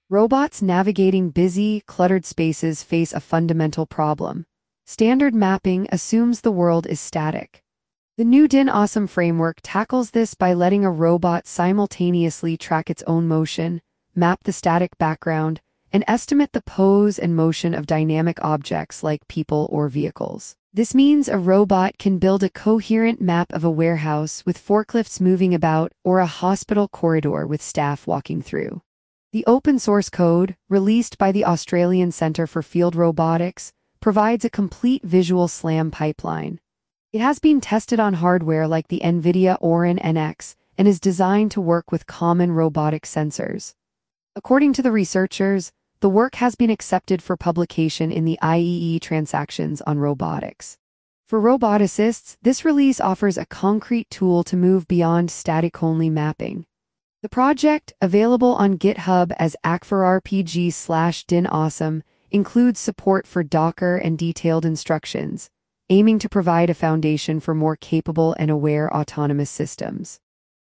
Robots navigating busy, cluttered spaces face a fundamental problem. Standard mapping assumes the world is static. The new DIN-Awesome framework tackles this by letting a robot simultaneously track its own motion, map the static background, and estimate the pose and motion of dynamic objects like people or vehicles. This means a robot can build a coherent map of a warehouse with forklifts moving about or a hospital corridor with staff walking through. The open-source code, released by the Australian Centre for Field Robotics, provides a complete visual SLAM pipeline. It has been tested on hardware like the NVIDIA Orin NX and is designed to work with common robotic sensors. According to the researchers, the work has been accepted for publication in the IEEE Transactions on Robotics. For roboticists, this release offers a concrete tool to move beyond static-only mapping. The project, available on GitHub as akforrpg/DIN-Awesome, includes support for Docker and detailed instructions, aiming to provide a foundation for more capable and aware autonomous systems.